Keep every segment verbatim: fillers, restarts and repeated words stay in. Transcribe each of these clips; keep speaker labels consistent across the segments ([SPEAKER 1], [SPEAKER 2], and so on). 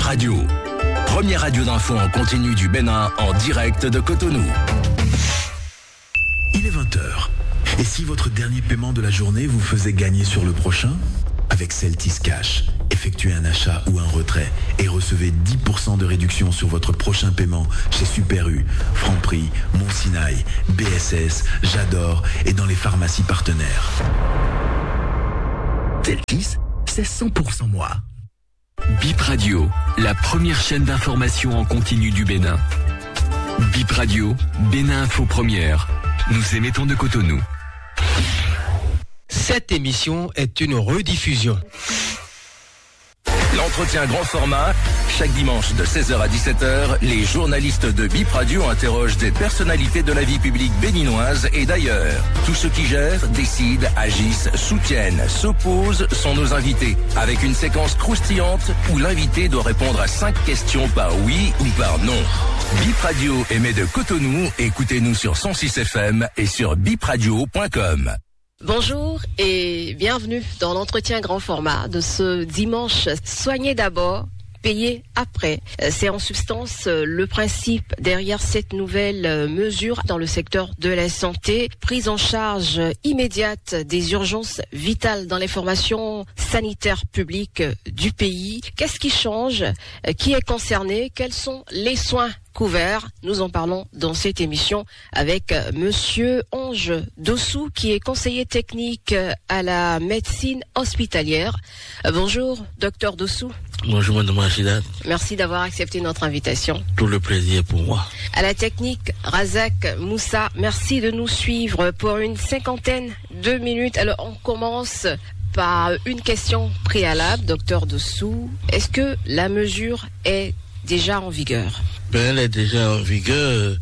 [SPEAKER 1] Radio. Première radio d'info en continu du Bénin en direct de Cotonou.
[SPEAKER 2] Il est vingt heures. Et si votre dernier paiement de la journée vous faisait gagner sur le prochain ? Avec Celtis Cash, effectuez un achat ou un retrait et recevez dix pour cent de réduction sur votre prochain paiement chez Super U, Franprix, Mont Sinaï, B S S, J'adore et dans les pharmacies partenaires.
[SPEAKER 1] Celtis, c'est cent pour cent moi. Bip Radio, la première chaîne d'information en continu du Bénin. Bip Radio, Bénin Info Première. Nous émettons de Cotonou.
[SPEAKER 3] Cette émission est une rediffusion.
[SPEAKER 1] L'entretien grand format, chaque dimanche de seize heures à dix-sept heures, les journalistes de Bip Radio interrogent des personnalités de la vie publique béninoise et d'ailleurs. Tous ceux qui gèrent, décident, agissent, soutiennent, s'opposent sont nos invités, avec une séquence croustillante où l'invité doit répondre à cinq questions par oui ou par non. Bip Radio émet de Cotonou, écoutez-nous sur cent six F M et sur bip radio point com.
[SPEAKER 4] Bonjour et bienvenue dans l'entretien grand format de ce dimanche. Soignez d'abord, payez après. C'est en substance le principe derrière cette nouvelle mesure dans le secteur de la santé. Prise en charge immédiate des urgences vitales dans les formations sanitaires publiques du pays. Qu'est-ce qui change? Qui est concerné? Quels sont les soins couverts? Nous en parlons dans cette émission avec Monsieur Ange Dossou, qui est conseiller technique à la médecine hospitalière. Bonjour, docteur Dossou.
[SPEAKER 5] Bonjour, madame Rachida.
[SPEAKER 4] Merci d'avoir accepté notre invitation.
[SPEAKER 5] Tout le plaisir pour moi.
[SPEAKER 4] À la technique, Razak Moussa, merci de nous suivre pour une cinquantaine de minutes. Alors, on commence par une question préalable, docteur Dossou. Est-ce que la mesure est déjà en vigueur?
[SPEAKER 5] Ben, elle est déjà en vigueur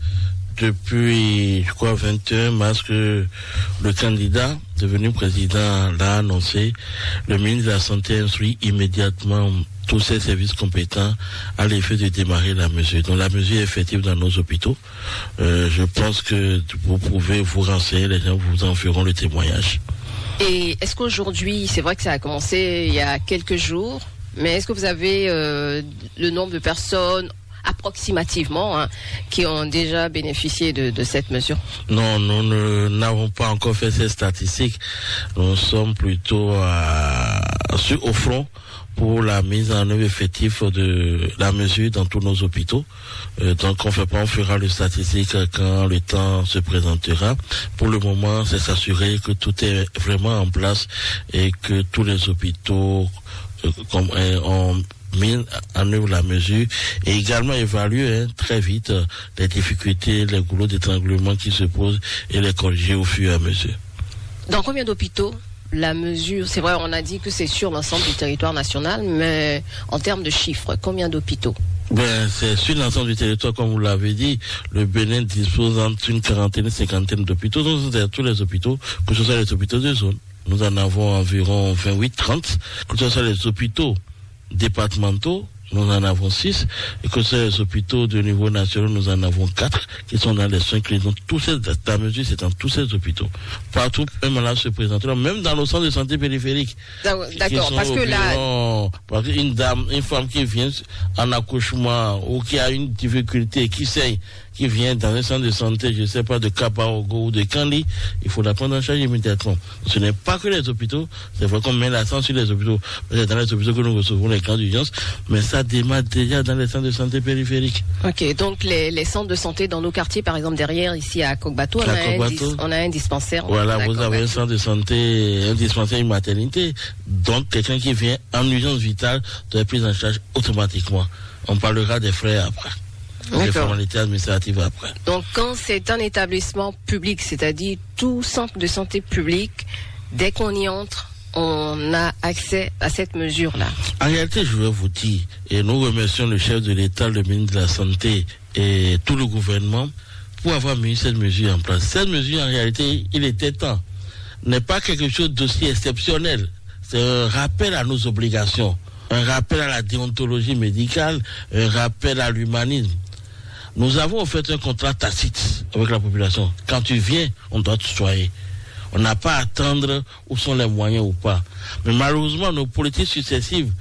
[SPEAKER 5] depuis, je crois, vingt et un mars que le candidat devenu président l'a annoncé. Le ministre de la Santé instruit immédiatement tous ses services compétents à l'effet de démarrer la mesure. Donc la mesure est effective dans nos hôpitaux. Euh, je pense que vous pouvez vous renseigner, les gens vous en feront le témoignage.
[SPEAKER 4] Et est-ce qu'aujourd'hui, c'est vrai que ça a commencé il y a quelques jours, mais est-ce que vous avez euh, le nombre de personnes approximativement hein, qui ont déjà bénéficié de, de cette mesure?
[SPEAKER 5] Non, nous ne, n'avons pas encore fait ces statistiques. Nous sommes plutôt à, sur, au front pour la mise en œuvre effective de la mesure dans tous nos hôpitaux. Euh, donc on fait pas, on fera les statistiques quand le temps se présentera. Pour le moment, c'est s'assurer que tout est vraiment en place et que tous les hôpitaux euh, comme, euh, ont mis en œuvre la mesure et également évaluer hein, très vite euh, les difficultés, les goulots d'étranglement qui se posent et les corriger au fur et à mesure.
[SPEAKER 4] Dans combien d'hôpitaux la mesure, c'est vrai, on a dit que c'est sur l'ensemble du territoire national, mais en termes de chiffres, combien d'hôpitaux?
[SPEAKER 5] Ben, c'est sur l'ensemble du territoire, comme vous l'avez dit. Le Bénin dispose entre une quarantaine et cinquantaine d'hôpitaux. Donc, c'est tous les hôpitaux, que ce soit les hôpitaux de zone. Nous en avons environ vingt-huit trente, que ce soit les hôpitaux départementaux, nous en avons six, et que c'est les hôpitaux de niveau national, nous en avons quatre, qui sont dans les soins cliniques. Donc, tous ces, la mesure, c'est dans tous ces hôpitaux. Partout, un malade se présentera, même dans nos centres de santé périphériques.
[SPEAKER 4] D'accord, parce que là...
[SPEAKER 5] Parce qu'une dame, une femme qui vient en accouchement, ou qui a une difficulté, qui saigne, qui vient dans un centre de santé, je ne sais pas, de Kapaogo ou de Kandi, il faut la prendre en charge immédiatement. Ce n'est pas que les hôpitaux, c'est vrai qu'on met l'accent sur les hôpitaux, c'est dans les hôpitaux que nous recevons les grandes urgences, mais ça démarre déjà dans les centres de santé périphériques.
[SPEAKER 4] Ok, donc les, les centres de santé dans nos quartiers, par exemple derrière, ici à Kokbato, on, on a un dispensaire.
[SPEAKER 5] Voilà, vous avez un centre de santé, un dispensaire, une maternité, donc quelqu'un qui vient en urgence vitale doit être pris en charge automatiquement. On parlera des frais après. Les formalités administratives après.
[SPEAKER 4] Donc, quand c'est un établissement public, c'est-à-dire tout centre de santé public, dès qu'on y entre, on a accès à cette mesure-là.
[SPEAKER 5] En réalité, je vais vous dire, et nous remercions le chef de l'État, le ministre de la Santé et tout le gouvernement pour avoir mis cette mesure en place. Cette mesure, en réalité, il était temps. N'est pas quelque chose d'aussi exceptionnel. C'est un rappel à nos obligations, un rappel à la déontologie médicale, un rappel à l'humanisme. Nous avons fait un contrat tacite avec la population. Quand tu viens, on doit te soigner. On n'a pas à attendre où sont les moyens ou pas. Mais malheureusement, nos politiques successives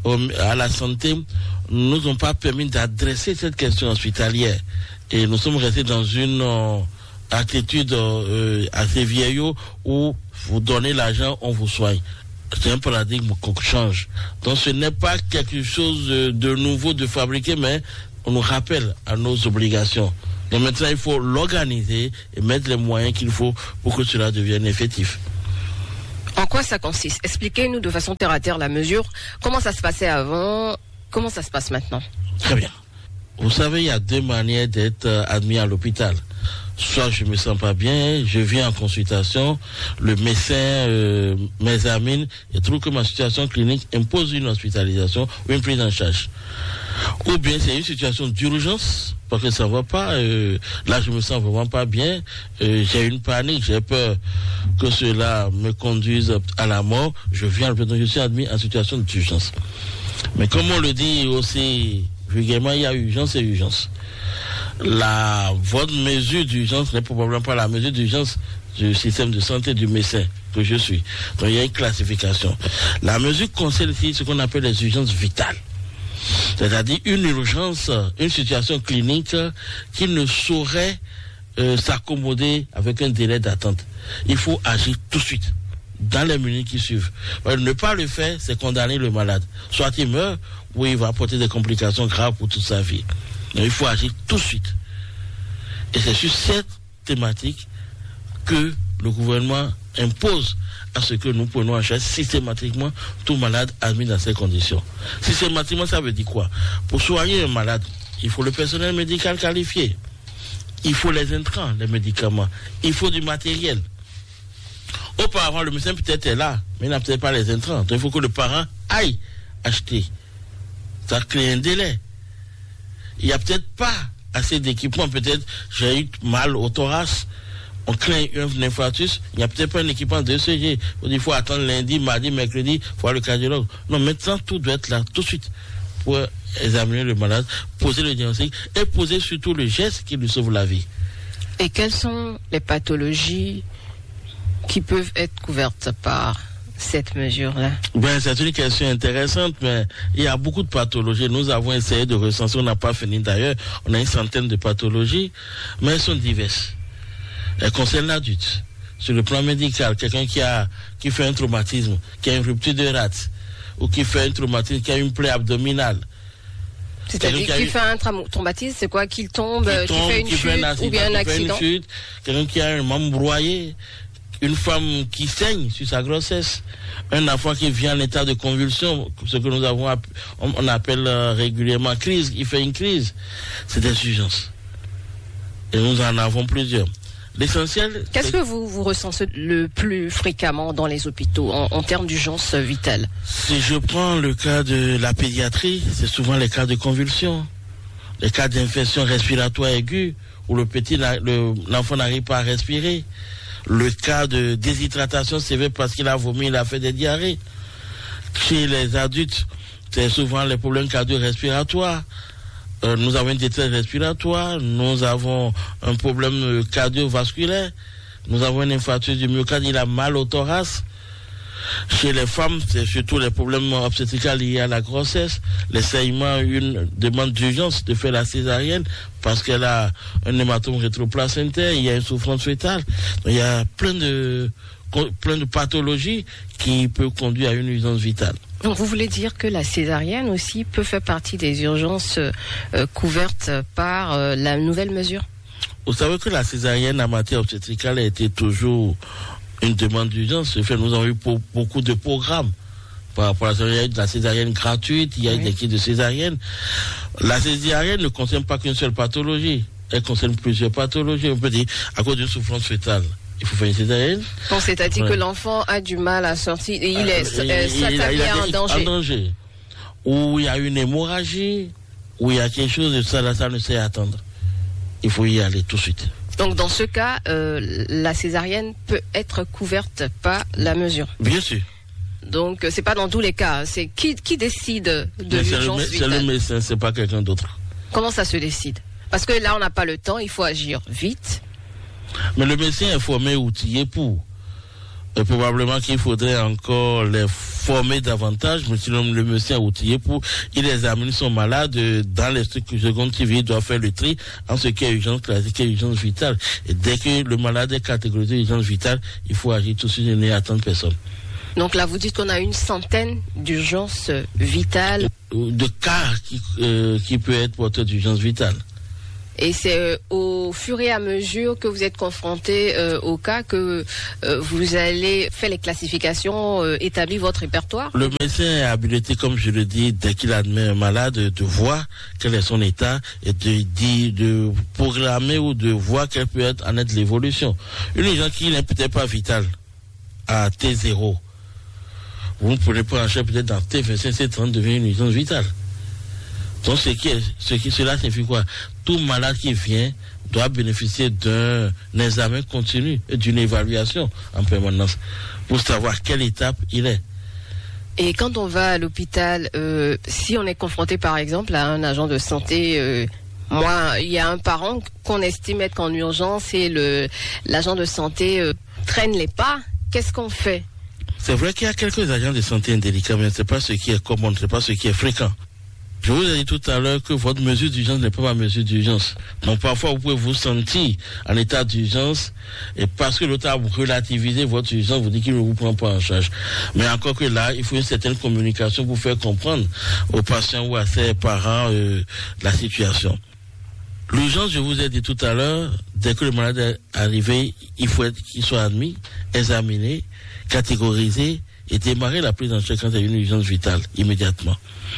[SPEAKER 5] à la santé ne nous ont pas permis d'adresser cette question hospitalière. Et nous sommes restés dans une euh, attitude euh, assez vieillot où vous donnez l'argent, on vous soigne. C'est un paradigme qu'on change. Donc ce n'est pas quelque chose de nouveau de fabriquer, mais on nous rappelle à nos obligations. Donc maintenant, il faut l'organiser et mettre les moyens qu'il faut pour que cela devienne effectif.
[SPEAKER 4] En quoi ça consiste? Expliquez-nous de façon terre à terre la mesure. Comment ça se passait avant? Comment ça se passe maintenant?
[SPEAKER 5] Très bien. Vous savez, il y a deux manières d'être admis à l'hôpital. Soit je me sens pas bien, je viens en consultation, le médecin euh, m'examine et trouve que ma situation clinique impose une hospitalisation ou une prise en charge. Ou bien c'est une situation d'urgence, parce que ça va pas, euh, là je me sens vraiment pas bien, euh, j'ai une panique, j'ai peur que cela me conduise à la mort, je viens, je suis admis en situation d'urgence. Mais comme on le dit aussi vulgairement, il y a urgence et urgence. La, votre mesure d'urgence n'est probablement pas la mesure d'urgence du système de santé du médecin que je suis. Donc il y a une classification. La mesure concerne ici ce qu'on appelle les urgences vitales. C'est-à-dire une urgence, une situation clinique qui ne saurait euh, s'accommoder avec un délai d'attente. Il faut agir tout de suite, dans les minutes qui suivent. Alors, ne pas le faire, c'est condamner le malade. Soit il meurt, ou il va apporter des complications graves pour toute sa vie. Donc, il faut agir tout de suite. Et c'est sur cette thématique que le gouvernement impose à ce que nous prenons en charge systématiquement tout malade admis dans ces conditions. Systématiquement, ça veut dire quoi? Pour soigner un malade, il faut le personnel médical qualifié. Il faut les intrants, les médicaments. Il faut du matériel. Auparavant, le médecin peut-être est là, mais il n'a peut-être pas les intrants. Donc, il faut que le parent aille acheter. Ça crée un délai. Il n'y a peut-être pas assez d'équipement. Peut-être j'ai eu mal au thorax. On craint un infarctus. Il n'y a peut-être pas un équipement de E C G. Il faut attendre lundi, mardi, mercredi, voir le cardiologue. Non, maintenant, tout doit être là tout de suite pour examiner le malade, poser le diagnostic et poser surtout le geste qui lui sauve la vie.
[SPEAKER 4] Et quelles sont les pathologies qui peuvent être couvertes par cette mesure-là?
[SPEAKER 5] Ben, c'est une question intéressante, mais il y a beaucoup de pathologies. Nous avons essayé de recenser, on n'a pas fini d'ailleurs. On a une centaine de pathologies, mais elles sont diverses. Elles concernent l'adulte. Sur le plan médical, quelqu'un qui a qui fait un traumatisme, qui a une rupture de rate, ou qui fait un traumatisme, qui a une plaie abdominale.
[SPEAKER 4] C'est-à-dire qu'il fait un tra- traumatisme, c'est quoi? Qu'il tombe,
[SPEAKER 5] qui, tombe,
[SPEAKER 4] qui fait une
[SPEAKER 5] qui
[SPEAKER 4] chute,
[SPEAKER 5] fait un accident,
[SPEAKER 4] ou bien un accident?
[SPEAKER 5] Une chute, quelqu'un qui a un membre broyé, une femme qui saigne sur sa grossesse, un enfant qui vient en état de convulsion, ce que nous avons, on, on appelle euh, régulièrement crise, il fait une crise. C'est des urgences. Et nous en avons plusieurs. L'essentiel.
[SPEAKER 4] Qu'est-ce que vous, vous ressentez le plus fréquemment dans les hôpitaux en, en termes d'urgence vitale?
[SPEAKER 5] Si je prends le cas de la pédiatrie, c'est souvent les cas de convulsion, les cas d'infection respiratoire aiguë, où le petit, le, l'enfant n'arrive pas à respirer, le cas de déshydratation sévère parce qu'il a vomi, il a fait des diarrhées. Chez les adultes, c'est souvent les problèmes cardio-respiratoires. Euh, nous avons une détresse respiratoire, nous avons un problème cardiovasculaire, nous avons un infarctus du myocarde, il a mal au thorax. Chez les femmes, c'est surtout les problèmes obstétricaux liés à la grossesse, les saignements, une demande d'urgence de faire la césarienne parce qu'elle a un hématome rétroplacentaire, il y a une souffrance fœtale. Donc, il y a plein de, plein de pathologies qui peuvent conduire à une urgence vitale.
[SPEAKER 4] Donc vous voulez dire que la césarienne aussi peut faire partie des urgences euh, couvertes par euh, la nouvelle mesure?
[SPEAKER 5] Vous savez que la césarienne en matière obstétricale a été toujours une demande d'urgence. Fait, nous avons eu pour, beaucoup de programmes par rapport à la césarienne, la césarienne gratuite, il y a oui. des kits de césarienne. La césarienne ne concerne pas qu'une seule pathologie, elle concerne plusieurs pathologies. On peut dire à cause d'une souffrance fœtale. Il faut faire une césarienne.
[SPEAKER 4] Donc, c'est-à-dire ouais. que l'enfant a du mal à sortir et il est euh, ça, il, ça il, il en danger.
[SPEAKER 5] En danger. Ou il y a une hémorragie, ou il y a quelque chose de ça, là, ça ne sait attendre. Il faut y aller tout de suite.
[SPEAKER 4] Donc, dans ce cas, euh, la césarienne peut être couverte par la mesure.
[SPEAKER 5] Bien sûr.
[SPEAKER 4] Donc, c'est pas dans tous les cas. C'est qui, qui décide de
[SPEAKER 5] Mais
[SPEAKER 4] l'urgence
[SPEAKER 5] c'est le,
[SPEAKER 4] vitale?
[SPEAKER 5] C'est le médecin, c'est pas quelqu'un d'autre.
[SPEAKER 4] Comment ça se décide? Parce que là, on n'a pas le temps, il faut agir vite.
[SPEAKER 5] Mais le médecin est formé, outillé pour. Et probablement qu'il faudrait encore les former davantage, mais sinon le monsieur est outillé pour, il examine son malade dans les structures secondes civils, il doit faire le tri en ce qui est urgence classique et urgence vitale. Et dès que le malade est catégorisé urgence vitale, il faut agir tout de suite et ne attendre personne.
[SPEAKER 4] Donc là, vous dites qu'on a une centaine d'urgences vitales.
[SPEAKER 5] De cas qui, euh, qui peut être porteur d'urgence vitale.
[SPEAKER 4] Et c'est euh, au fur et à mesure que vous êtes confronté euh, au cas que euh, vous allez faire les classifications, euh, établir votre répertoire.
[SPEAKER 5] Le médecin est habilité, comme je le dis, dès qu'il admet un malade, de voir quel est son état et de dire, de programmer ou de voir quelle peut être en être l'évolution. Une urgence qui n'est peut-être pas vitale à T zéro, vous ne pouvez pas en charge peut-être dans T vingt-cinq, T trente devient une urgence vitale. Donc ce qui est, ce qui, cela signifie quoi? Tout malade qui vient doit bénéficier d'un examen continu et d'une évaluation en permanence pour savoir quelle étape il est.
[SPEAKER 4] Et quand on va à l'hôpital, euh, si on est confronté par exemple à un agent de santé, euh, moi, il y a un parent qu'on estime être en urgence et le l'agent de santé euh, traîne les pas, qu'est-ce qu'on fait?
[SPEAKER 5] C'est vrai qu'il y a quelques agents de santé indélicats, mais ce n'est pas ce qui est commun, ce n'est pas ce qui est fréquent. Je vous ai dit tout à l'heure que votre mesure d'urgence n'est pas ma mesure d'urgence. Donc parfois vous pouvez vous sentir en état d'urgence et parce que l'autre a relativisé votre urgence, vous dit qu'il ne vous prend pas en charge. Mais encore que là, il faut une certaine communication pour faire comprendre aux patients ou à ses parents euh, la situation. L'urgence, je vous ai dit tout à l'heure, dès que le malade est arrivé, il faut être, qu'il soit admis, examiné, catégorisé et démarrer la prise en charge quand il y a une urgence vitale immédiatement.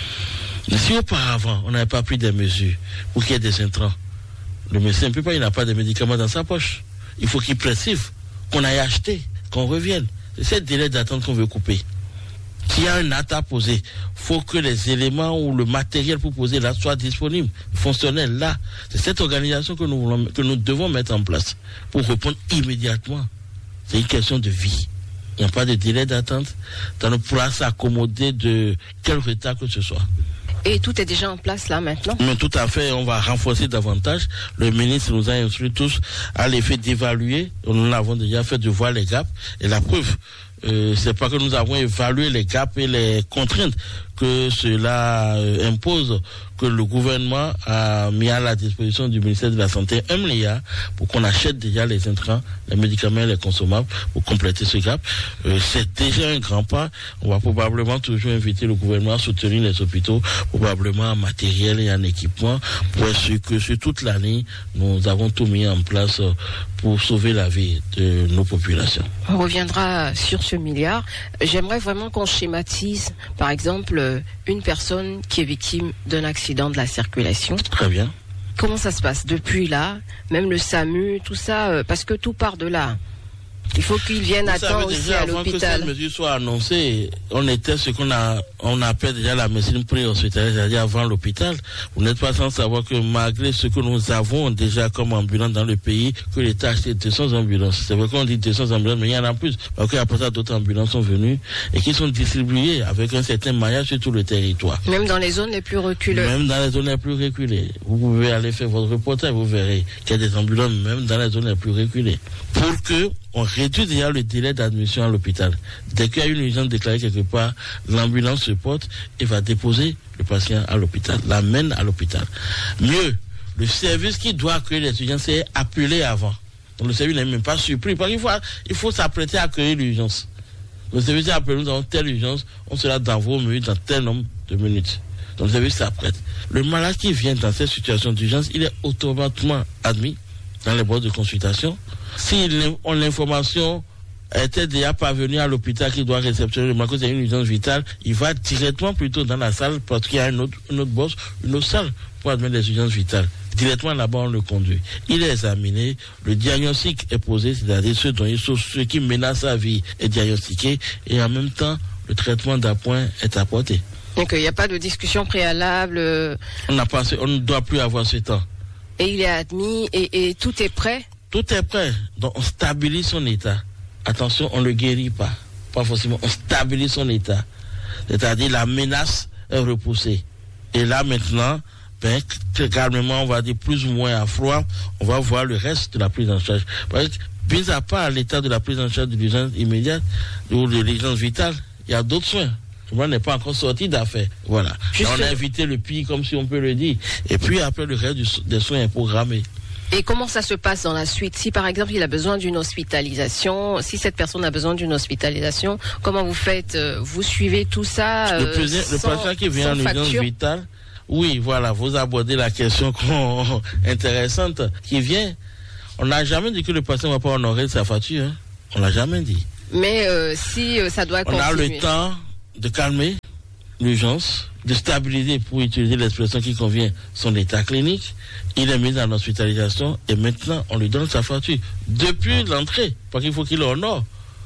[SPEAKER 5] Mais si auparavant, on n'avait pas pris des mesures pour qu'il y ait des intrants, le médecin ne peut pas, il n'a pas de médicaments dans sa poche. Il faut qu'il prescrive, qu'on aille acheter, qu'on revienne. C'est ce délai d'attente qu'on veut couper. S'il y a un acte à poser, il faut que les éléments ou le matériel pour poser là soient disponibles, fonctionnels là. C'est cette organisation que nous voulons, que nous devons mettre en place pour répondre immédiatement. C'est une question de vie. Il n'y a pas de délai d'attente. On ne pourra s'accommoder de quel retard que ce soit.
[SPEAKER 4] Et tout est déjà en place là maintenant?
[SPEAKER 5] Mais tout à fait, on va renforcer davantage. Le ministre nous a instruit tous à l'effet d'évaluer. Nous l'avons déjà fait, de voir les gaps. Et la preuve, euh, c'est pas que nous avons évalué les gaps et les contraintes que cela euh, impose, que le gouvernement a mis à la disposition du ministère de la Santé un milliard pour qu'on achète déjà les intrants, les médicaments et les consommables pour compléter ce gap. Euh, c'est déjà un grand pas. On va probablement toujours inviter le gouvernement à soutenir les hôpitaux, probablement en matériel et en équipement, pour être sûr que sur toute l'année, nous avons tout mis en place pour sauver la vie de nos populations.
[SPEAKER 4] On reviendra sur ce milliard. J'aimerais vraiment qu'on schématise, par exemple, une personne qui est victime d'un accident de la circulation.
[SPEAKER 5] Très bien.
[SPEAKER 4] Comment ça se passe depuis là, même le SAMU, tout ça, euh, parce que tout part de là. Il faut qu'ils viennent à temps aussi à l'hôpital. Avant que cette
[SPEAKER 5] mesure soit annoncée, on était ce qu'on a, on appelle déjà la médecine pré-hospitalière, c'est-à-dire avant l'hôpital. Vous n'êtes pas sans savoir que malgré ce que nous avons déjà comme ambulants dans le pays, que l'État a acheté deux cents ambulances. C'est vrai qu'on dit deux cents ambulances, mais il y en a plus. Parce qu'après ça, d'autres ambulances sont venues et qui sont distribuées avec un certain maillage sur tout le territoire.
[SPEAKER 4] Même dans les zones les plus reculées.
[SPEAKER 5] Même dans les zones les plus reculées. Vous pouvez aller faire votre reportage, vous verrez qu'il y a des ambulances même dans les zones les plus reculées. Pour que on réduit déjà le délai d'admission à l'hôpital. Dès qu'il y a une urgence déclarée quelque part, l'ambulance se porte et va déposer le patient à l'hôpital, l'amène à l'hôpital. Mieux, le service qui doit accueillir les urgences est appelé avant. Donc le service n'est même pas surpris, parce qu'il faut, il faut s'apprêter à accueillir l'urgence. Le service est appelé, nous avons telle urgence, on sera dans vos minutes, dans tel nombre de minutes. Donc le service s'apprête. Le malade qui vient dans cette situation d'urgence, il est automatiquement admis dans les boîtes de consultation. Si l'information était déjà parvenue à l'hôpital qui doit réceptionner le malade, que c'est une urgence vitale, il va directement plutôt dans la salle parce qu'il y a une autre, une autre bosse, une autre salle pour admettre les urgences vitales. Directement là-bas, on le conduit. Il est examiné, le diagnostic est posé, c'est-à-dire ce dont il souffre, ce qui menace sa vie est diagnostiqué et en même temps, le traitement d'appoint est apporté.
[SPEAKER 4] Donc il n'y a pas de discussion préalable.
[SPEAKER 5] On n'a pas, on ne doit plus avoir ce temps.
[SPEAKER 4] Et il est admis et, et tout est prêt?
[SPEAKER 5] Tout est prêt. Donc on stabilise son état. Attention, on ne le guérit pas. Pas forcément. On stabilise son état. C'est-à-dire la menace est repoussée. Et là maintenant, ben, calmement, on va dire plus ou moins à froid, on va voir le reste de la prise en charge. Parce que Mis à part l'état de la prise en charge de l'urgence immédiate ou de l'urgence vitale, il y a d'autres soins. Le monde n'est pas encore sorti d'affaires. Voilà. Là, on a évité le pire, comme si on peut le dire. Et puis après, le reste du, des soins est programmé.
[SPEAKER 4] Et comment ça se passe dans la suite? Si par exemple il a besoin d'une hospitalisation, si cette personne a besoin d'une hospitalisation, comment vous faites? Vous suivez tout ça euh,
[SPEAKER 5] Le, président,
[SPEAKER 4] sans,
[SPEAKER 5] le patient qui vient en urgence vitale, oui, voilà, vous abordez la question intéressante qui vient. On n'a jamais dit que le patient ne va pas honorer sa facture. Hein. On l'a jamais dit.
[SPEAKER 4] Mais euh, si euh, ça doit
[SPEAKER 5] on
[SPEAKER 4] continuer.
[SPEAKER 5] On a le temps de calmer l'urgence, de stabiliser, pour utiliser l'expression qui convient, son état clinique. Il est mis en hospitalisation et maintenant on lui donne sa facture depuis l'entrée, parce qu'il faut qu'il honore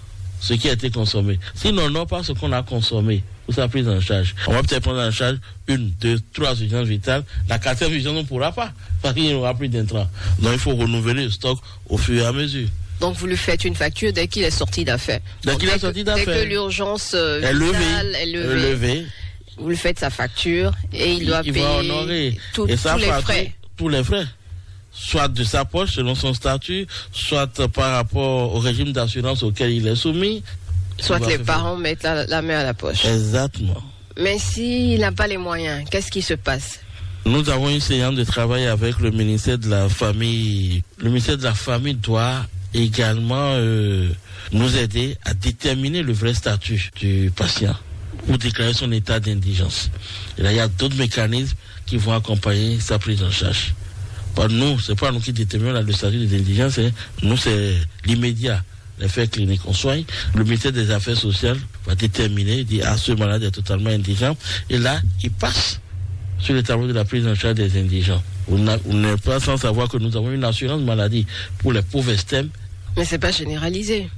[SPEAKER 5] ce qui a été consommé. S'il n'honore pas ce qu'on a consommé pour sa prise en charge, on va peut-être prendre en charge une, deux, trois urgences vitales. La quatrième urgence on ne pourra pas, parce qu'il n'y aura plus d'intrants. Donc il faut renouveler le stock au fur et à mesure.
[SPEAKER 4] Donc vous lui faites une facture dès qu'il est sorti d'affaires.
[SPEAKER 5] Dès qu'il est sorti d'affaires.
[SPEAKER 4] Dès que l'urgence euh, vitale est levée,
[SPEAKER 5] levée,
[SPEAKER 4] vous lui faites sa facture et il, il doit il payer
[SPEAKER 5] va honorer.
[SPEAKER 4] Tout,
[SPEAKER 5] et
[SPEAKER 4] tous
[SPEAKER 5] ça
[SPEAKER 4] les frais.
[SPEAKER 5] Tous les frais. Soit de sa poche selon son statut, soit par rapport au régime d'assurance auquel il est soumis.
[SPEAKER 4] Soit les parents faire. mettent la, la main à la poche.
[SPEAKER 5] Exactement.
[SPEAKER 4] Mais s'il n'a pas les moyens, qu'est-ce qui se passe?
[SPEAKER 5] Nous avons une séance de travail avec le ministère de la Famille. Le ministère de la Famille doit également euh, nous aider à déterminer le vrai statut du patient pour déclarer son état d'indigence. Et là, il y a d'autres mécanismes qui vont accompagner sa prise en charge. Pas nous, c'est pas nous qui déterminons le statut d'indigence, hein. Nous, c'est l'immédiat, les faits cliniques. On soigne. Le ministère des Affaires sociales va déterminer, dire ah, ce malade est totalement indigent. Et là, il passe sur le tableau de la prise en charge des indigents. Vous n'êtes pas sans savoir que nous avons une assurance maladie pour les pauvres extrêmes.
[SPEAKER 4] Mais c'est pas généralisé.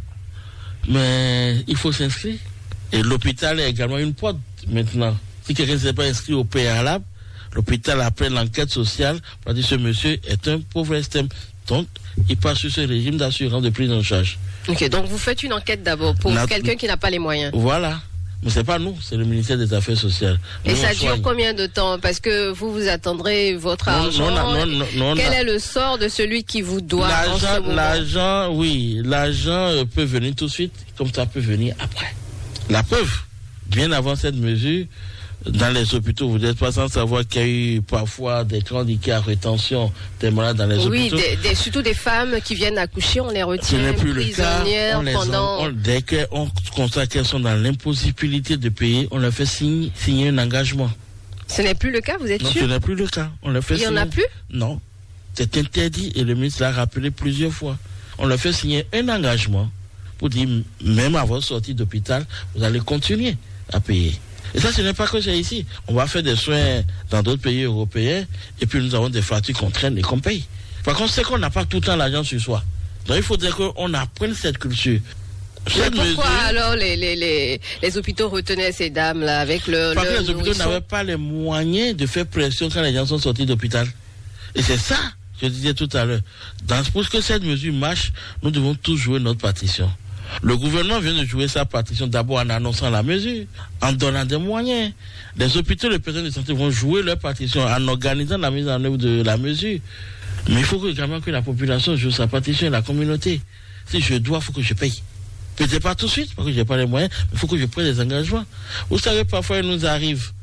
[SPEAKER 5] Mais il faut s'inscrire. Et l'hôpital est également une porte maintenant. Si quelqu'un ne s'est pas inscrit au préalable, l'hôpital, après l'enquête sociale, va dire que ce monsieur est un pauvre extrême. Donc, il passe sur ce régime d'assurance de prise en charge.
[SPEAKER 4] Ok, donc vous faites une enquête d'abord pour la... quelqu'un qui n'a pas les moyens.
[SPEAKER 5] Voilà. Mais c'est pas nous, c'est le ministère des Affaires sociales.
[SPEAKER 4] Et
[SPEAKER 5] nous,
[SPEAKER 4] ça dure soigne. Combien de temps? Parce que vous, vous attendrez votre non, argent. Non, non, non, non, Quel non. est le sort de celui qui vous doit en ce moment?
[SPEAKER 5] L'argent, oui, l'argent peut venir tout de suite, comme ça peut venir après. La preuve, bien avant cette mesure, dans les hôpitaux, vous n'êtes pas sans savoir qu'il y a eu parfois des handicapés à rétention des malades dans les
[SPEAKER 4] oui,
[SPEAKER 5] hôpitaux.
[SPEAKER 4] Oui, des, des, surtout des femmes qui viennent accoucher, on les retient
[SPEAKER 5] Ce n'est plus
[SPEAKER 4] prisonnières
[SPEAKER 5] le cas. On
[SPEAKER 4] pendant...
[SPEAKER 5] En, on, dès qu'on constate qu'elles sont dans l'impossibilité de payer, on leur fait signer, signer un engagement.
[SPEAKER 4] Ce n'est plus le cas, vous êtes
[SPEAKER 5] non,
[SPEAKER 4] sûr?
[SPEAKER 5] Non, ce n'est plus le cas. On leur fait
[SPEAKER 4] Il n'y
[SPEAKER 5] signer...
[SPEAKER 4] en a plus?
[SPEAKER 5] Non. C'est interdit et le ministre l'a rappelé plusieurs fois. On leur fait signer un engagement pour dire, même à votre sortie d'hôpital, vous allez continuer à payer. Et ça, ce n'est pas que c'est ici. On va faire des soins dans d'autres pays européens et puis nous avons des factures qu'on traîne et qu'on paye. Par contre, c'est qu'on n'a pas tout le temps l'argent sur soi. Donc, il faudrait qu'on apprenne cette culture.
[SPEAKER 4] Cette Mais pourquoi mesure, alors les, les, les, les hôpitaux retenaient ces dames-là avec le...
[SPEAKER 5] Parce
[SPEAKER 4] le
[SPEAKER 5] que les hôpitaux n'avaient pas les moyens de faire pression quand les gens sont sortis d'hôpital. Et c'est ça, je disais tout à l'heure. Dans, pour que cette mesure marche, nous devons tous jouer notre partition. Le gouvernement vient de jouer sa partition d'abord en annonçant la mesure, en donnant des moyens. Les hôpitaux et les personnels de santé vont jouer leur partition en organisant la mise en œuvre de la mesure. Mais il faut également que la population joue sa partition et la communauté. Si je dois, il faut que je paye. Peut-être pas tout de suite, parce que je n'ai pas les moyens, mais il faut que je prenne des engagements. Vous savez, parfois, il nous arrive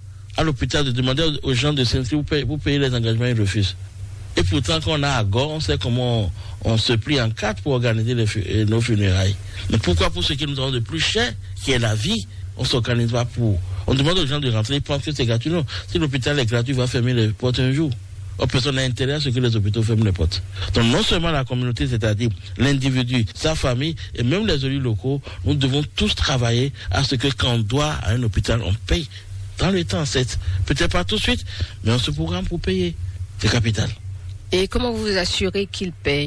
[SPEAKER 5] à l'hôpital de demander aux gens de s'inscrire pour payer, pour payer les engagements, ils refusent. Et pourtant, quand on a à Gore, on sait comment on, on se plie en quatre pour organiser les, nos funérailles. Mais pourquoi pour ce qui nous avons de plus cher, qui est la vie, on ne s'organise pas pour... On demande aux gens de rentrer, ils pensent que c'est gratuit. Non, si l'hôpital est gratuit, il va fermer les portes un jour. Oh, personne n'a intérêt à ce que les hôpitaux ferment les portes. Donc non seulement la communauté, c'est-à-dire l'individu, sa famille, et même les élus locaux, nous devons tous travailler à ce que quand on doit à un hôpital, on paye dans le temps, c'est peut-être pas tout de suite, mais on se programme pour payer. C'est capital.
[SPEAKER 4] Et comment vous vous assurez qu'il paye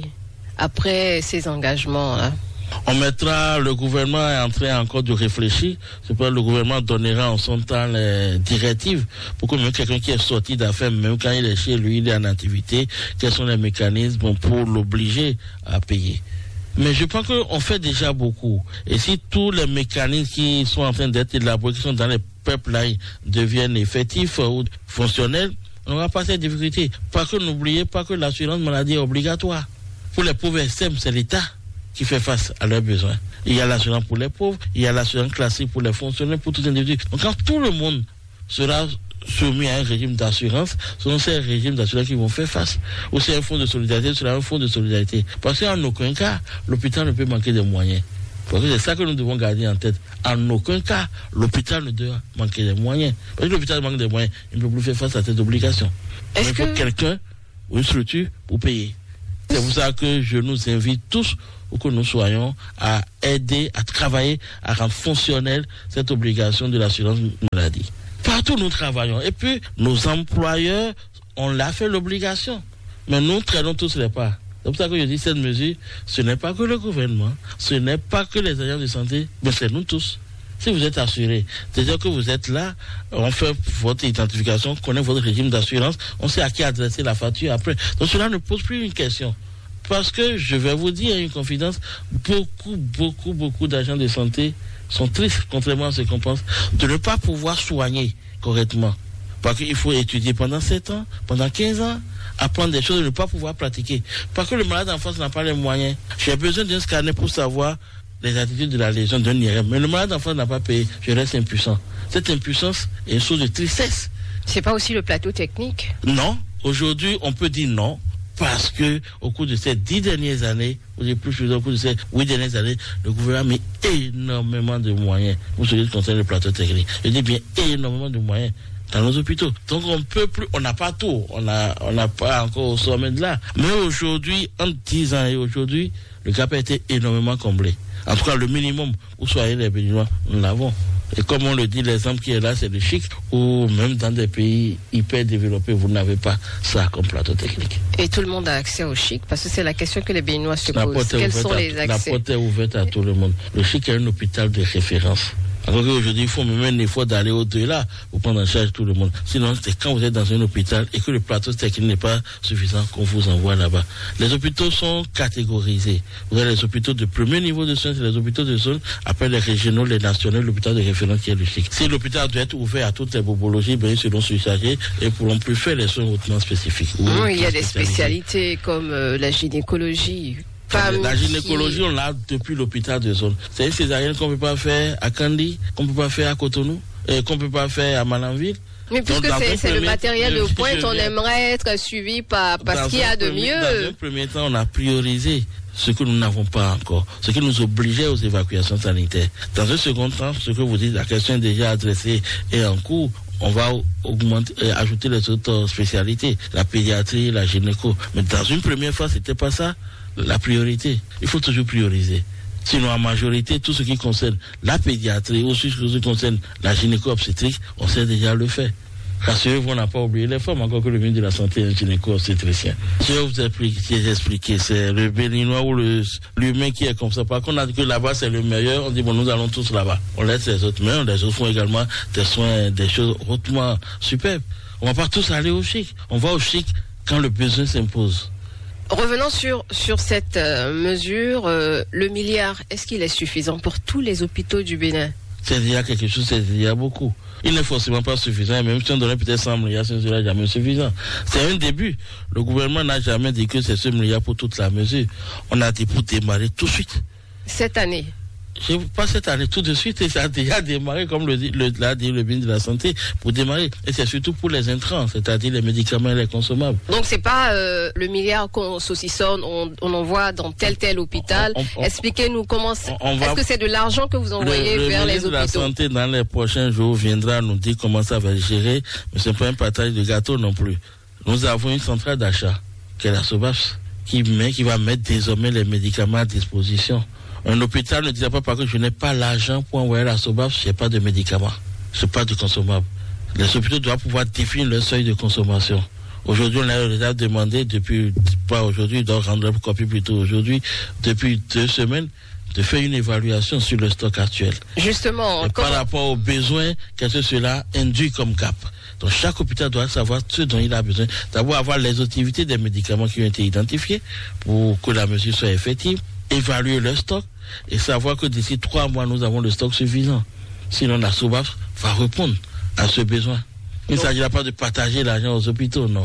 [SPEAKER 4] après ces engagements-là?
[SPEAKER 5] On mettra, le gouvernement est en train encore de réfléchir. C'est pourquoi le gouvernement donnera en son temps les directives pour que même quelqu'un qui est sorti d'affaires, même quand il est chez lui, il est en activité, quels sont les mécanismes pour l'obliger à payer. Mais je pense qu'on fait déjà beaucoup. Et si tous les mécanismes qui sont en train d'être élaborés, qui sont dans les pipelines, deviennent effectifs ou fonctionnels, on n'aura pas cette difficulté. Parce que n'oubliez pas que l'assurance maladie est obligatoire. Pour les pauvres extrêmes, c'est l'État qui fait face à leurs besoins. Il y a l'assurance pour les pauvres, il y a l'assurance classique pour les fonctionnaires, pour tout individu. Donc quand tout le monde sera soumis à un régime d'assurance, ce sont ces régimes d'assurance qui vont faire face. Ou c'est un fonds de solidarité, c'est un fonds de solidarité. Parce qu'en aucun cas, l'hôpital ne peut manquer de moyens. Parce que c'est ça que nous devons garder en tête. En aucun cas, l'hôpital ne doit manquer de moyens. Parce que l'hôpital manque de moyens, il ne peut plus faire face à cette obligation.
[SPEAKER 4] Est-ce
[SPEAKER 5] il faut
[SPEAKER 4] que...
[SPEAKER 5] quelqu'un ou une structure pour payer. C'est pour ça que je nous invite tous, pour que nous soyons, à aider, à travailler, à rendre fonctionnelle cette obligation de l'assurance maladie. Partout nous travaillons. Et puis, nos employeurs, on l'a fait l'obligation. Mais nous traînons tous les pas. C'est pour ça que je dis cette mesure, ce n'est pas que le gouvernement, ce n'est pas que les agents de santé, mais c'est nous tous. Si vous êtes assuré, c'est-à-dire que vous êtes là, on fait votre identification, on connaît votre régime d'assurance, on sait à qui adresser la facture après. Donc cela ne pose plus une question. Parce que, je vais vous dire une confidence, beaucoup, beaucoup, beaucoup d'agents de santé sont tristes, contrairement à ce qu'on pense, de ne pas pouvoir soigner correctement. Parce qu'il faut étudier pendant sept ans, pendant quinze ans, apprendre des choses et ne pas pouvoir pratiquer. Parce que le malade en face n'a pas les moyens. J'ai besoin d'un scanner pour savoir les attitudes de la lésion d'un I R M. Mais le malade en face n'a pas payé. Je reste impuissant. Cette impuissance est une source de tristesse.
[SPEAKER 4] C'est pas aussi le plateau technique?
[SPEAKER 5] Non. Aujourd'hui, on peut dire non. Parce que, au cours de ces dix dernières années, ou des plus, au cours de ces huit dernières années, le gouvernement a mis énormément de moyens pour ce qui concerne le plateau technique. Je dis bien énormément de moyens dans nos hôpitaux. Donc on peut plus, on n'a pas tout, on a, on n'a pas encore au sommet de là. Mais aujourd'hui, entre dix ans et aujourd'hui, le gap a été énormément comblé. En tout cas, le minimum où soyez les Béninois, nous l'avons. Et comme on le dit, l'exemple qui est là, c'est le Chic, où même dans des pays hyper développés, vous n'avez pas ça comme plateau technique.
[SPEAKER 4] Et tout le monde a accès au Chic, parce que c'est la question que les Béninois se posent. Quels sont
[SPEAKER 5] à,
[SPEAKER 4] les accès?
[SPEAKER 5] La porte est ouverte à tout le monde. Le Chic est un hôpital de référence. Alors qu'aujourd'hui, il faut même un effort d'aller au-delà pour prendre en charge tout le monde. Sinon, c'est quand vous êtes dans un hôpital et que le plateau technique n'est pas suffisant qu'on vous envoie là-bas. Les hôpitaux sont catégorisés. Vous avez les hôpitaux de premier niveau de soins, c'est les hôpitaux de zone, après les régionaux, les nationaux, l'hôpital de référence qui est le Chic. Si l'hôpital doit être ouvert à toutes les bobologies, ben, ils seront surchargés et pourront plus faire les soins hautement spécifiques.
[SPEAKER 4] Mmh, il y a des spécialités comme euh, la gynécologie.
[SPEAKER 5] La gynécologie, on l'a depuis l'hôpital de zone. C'est une césarienne qu'on ne peut pas faire à Kandy, qu'on ne peut pas faire à Cotonou, et qu'on ne peut pas faire à Malanville.
[SPEAKER 4] Mais puisque c'est, c'est le matériel de pointe, on aimerait être suivi par, par ce qu'il y a de
[SPEAKER 5] premier,
[SPEAKER 4] mieux.
[SPEAKER 5] Dans un premier temps, on a priorisé ce que nous n'avons pas encore, ce qui nous obligeait aux évacuations sanitaires. Dans un second temps, ce que vous dites, la question est déjà adressée et en cours. On va augmenter, euh, ajouter les autres spécialités, la pédiatrie, la gynéco. Mais dans une première fois, c'était pas ça la priorité. Il faut toujours prioriser. Sinon, en majorité, tout ce qui concerne la pédiatrie, ou ce qui concerne la gynéco-obstétrique, on sait déjà le faire. Rassurez-vous, on n'a pas oublié les femmes, encore que le ministre de la Santé est un gynéco-obstétricien. Je vais vous expliquer, expliquer, c'est le Béninois ou le, l'humain qui est comme ça. Par contre, on a dit que là-bas, c'est le meilleur. On dit, bon, nous allons tous là-bas. On laisse les autres, mais les autres font également des soins, des choses hautement superbes. On va pas tous aller au Chic. On va au Chic quand le besoin s'impose.
[SPEAKER 4] Revenons sur, sur cette euh, mesure. Euh, le milliard, est-ce qu'il est suffisant pour tous les hôpitaux du Bénin?
[SPEAKER 5] C'est déjà quelque chose, c'est déjà beaucoup. Il n'est forcément pas suffisant, même si on donnait peut-être cent milliards, ce ne sera jamais suffisant. C'est un début. Le gouvernement n'a jamais dit que c'est ce milliard pour toute la mesure. On a dit pour démarrer tout de suite.
[SPEAKER 4] Cette année?
[SPEAKER 5] Je pas cette année, tout de suite, et ça a déjà démarré, comme le dit le, l'a dit le ministre de la Santé, pour démarrer. Et c'est surtout pour les intrants, c'est-à-dire les médicaments et les consommables.
[SPEAKER 4] Donc c'est pas euh, le milliard qu'on saucissonne, on, on envoie dans tel tel hôpital. On, on, Expliquez-nous comment c'est. On, on va, est-ce que c'est de l'argent que vous envoyez le, vers le les hôpitaux? Le ministre de la Santé,
[SPEAKER 5] dans les prochains jours, viendra nous dire comment ça va être géré, mais c'est pas un partage de gâteau non plus. Nous avons une centrale d'achat, qui est la SOBAPS, qui met, qui va mettre désormais les médicaments à disposition. Un hôpital ne disait pas parce que je n'ai pas l'argent pour envoyer la SOBAPS, je n'ai pas de médicaments, je n'ai pas de consommables. Les hôpitaux doivent pouvoir définir leur seuil de consommation. Aujourd'hui, on a déjà demandé, depuis, pas aujourd'hui, il doit rendre une copie plutôt aujourd'hui, depuis deux semaines, de faire une évaluation sur le stock actuel.
[SPEAKER 4] Justement,
[SPEAKER 5] et
[SPEAKER 4] comment...
[SPEAKER 5] par rapport aux besoins, qu'est-ce que cela induit comme gap. Donc chaque hôpital doit savoir ce dont il a besoin. D'abord avoir l'exhaustivité des médicaments qui ont été identifiés pour que la mesure soit effective, évaluer le stock et savoir que d'ici trois mois, nous avons le stock suffisant. Sinon, la SOBAPS va répondre à ce besoin. Il ne s'agira pas de partager l'argent aux hôpitaux, non.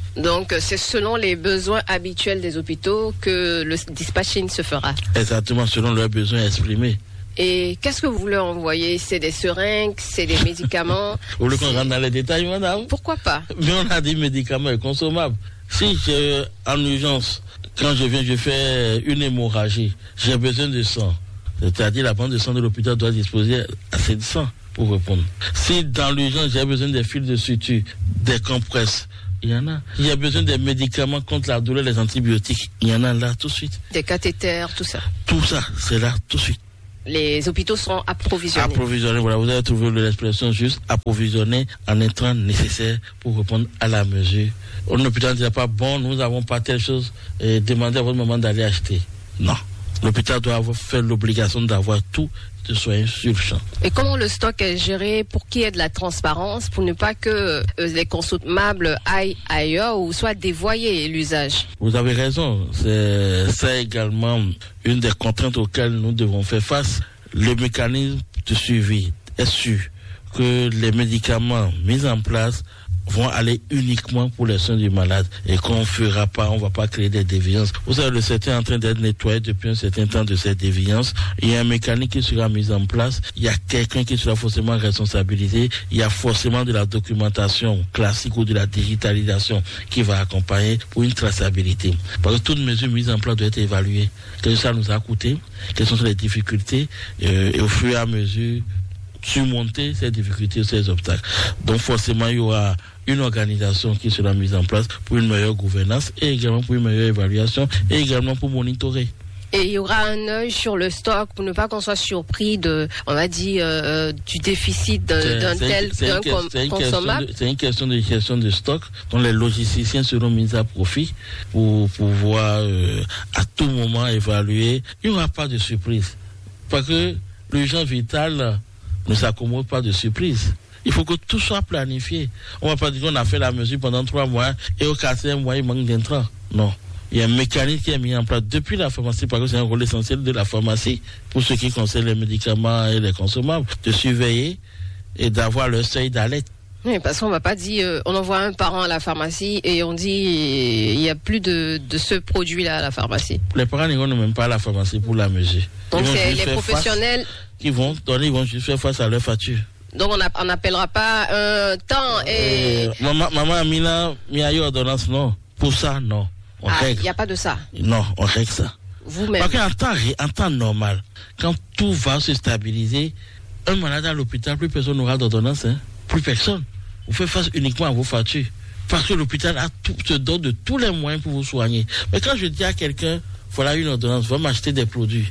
[SPEAKER 4] Donc, c'est selon les besoins habituels des hôpitaux que le dispatching se fera.
[SPEAKER 5] Exactement, selon leurs besoins exprimés.
[SPEAKER 4] Et qu'est-ce que vous voulez envoyer? C'est des seringues, c'est des médicaments?
[SPEAKER 5] Vous voulez qu'on rentre dans les détails, madame?
[SPEAKER 4] Pourquoi pas?
[SPEAKER 5] Mais on a des médicaments consommables. Si j'ai en urgence, quand je viens, je fais une hémorragie, j'ai besoin de sang. C'est-à-dire la banque de sang de l'hôpital doit disposer assez de sang pour répondre. Si dans l'urgence, j'ai besoin des fils de suture, des compresses, il y en a. Il y a besoin des médicaments contre la douleur, les antibiotiques, il y en a là tout de suite.
[SPEAKER 4] Des cathéters, tout ça.
[SPEAKER 5] Tout ça, c'est là tout de suite.
[SPEAKER 4] Les hôpitaux seront approvisionnés.
[SPEAKER 5] Approvisionnés, voilà, vous avez trouvé l'expression juste, approvisionnés en intrants nécessaires pour répondre à la mesure. Un hôpital ne dit pas, bon, nous n'avons pas telle chose, et demandez à votre maman d'aller acheter. Non. L'hôpital doit avoir fait l'obligation d'avoir tout de soins sur le champ. Et
[SPEAKER 4] comment le stock est géré pour qu'il y ait de la transparence, pour ne pas que euh, les consommables aillent ailleurs ou soit dévoyer l'usage?
[SPEAKER 5] Vous avez raison. C'est, c'est également une des contraintes auxquelles nous devons faire face. Le mécanisme de suivi est sûr que les médicaments mis en place vont aller uniquement pour les soins du malade et qu'on ne fera pas, on ne va pas créer des déviances. Vous savez, le secteur est en train d'être nettoyé depuis un certain temps de ces déviances. Il y a un mécanisme qui sera mis en place. Il y a quelqu'un qui sera forcément responsabilisé. Il y a forcément de la documentation classique ou de la digitalisation qui va accompagner pour une traçabilité. Parce que toute mesure mise en place doit être évaluée. Qu'est-ce que ça nous a coûté? Quelles sont les difficultés? Euh, et au fur et à mesure, surmonter ces difficultés, ces obstacles. Donc forcément, il y aura une organisation qui sera mise en place pour une meilleure gouvernance et également pour une meilleure évaluation et également pour monitorer.
[SPEAKER 4] Et il y aura un œil sur le stock pour ne pas qu'on soit surpris de, on va dire, euh, du déficit d'un, d'un tel d'un com- consommable.
[SPEAKER 5] C'est une question de gestion de stock dont les logisticiens seront mis à profit pour pouvoir euh, à tout moment évaluer. Il n'y aura pas de surprise parce que l'urgence vitale ne s'accommode pas de surprise. Il faut que tout soit planifié. On ne va pas dire qu'on a fait la mesure pendant trois mois et au quatrième mois, il manque d'intrants. Non. Il y a un mécanisme qui est mis en place depuis la pharmacie, parce que c'est un rôle essentiel de la pharmacie pour ce qui concerne les médicaments et les consommables, de surveiller et d'avoir le seuil d'alerte.
[SPEAKER 4] Oui, parce qu'on ne va pas dire, euh, on envoie un parent à la pharmacie et on dit il n'y a plus de, de ce produit-là à la pharmacie.
[SPEAKER 5] Les parents ne vont même pas à la pharmacie pour la mesure.
[SPEAKER 4] Donc c'est les professionnels
[SPEAKER 5] qui vont donner, ils vont juste faire face à leur facture.
[SPEAKER 4] Donc on n'appellera pas un temps et...
[SPEAKER 5] Euh, maman, maman Amina, il y a eu ordonnance, non. Pour ça, non. On
[SPEAKER 4] ah,
[SPEAKER 5] règle.
[SPEAKER 4] Il n'y a pas de ça.
[SPEAKER 5] Non, on règle ça.
[SPEAKER 4] Vous-même.
[SPEAKER 5] Parce qu'en temps, en temps normal, quand tout va se stabiliser, un malade à l'hôpital, plus personne n'aura d'ordonnance. Hein. Plus personne. Vous faites face uniquement à vos factures. Parce que l'hôpital a tout, se donne de tous les moyens pour vous soigner. Mais quand je dis à quelqu'un, voilà une ordonnance, va m'acheter des produits,